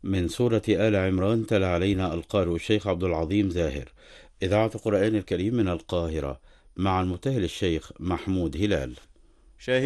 من سورة آل عمران تلا علينا القارئ الشيخ عبد العظيم زاهر، إذاعة القرآن الكريم من القاهرة، مع المبتهل الشيخ محمود هلال.